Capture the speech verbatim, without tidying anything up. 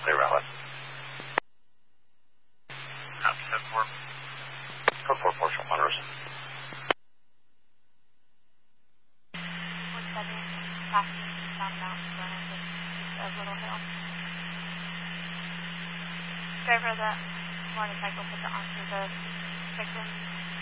clear outlet. Copy, seven four. Code four four, short one, Rosen. one seven, passing southbound Vernon, just a little hill. Driver of the motorcycle put the arm to the victim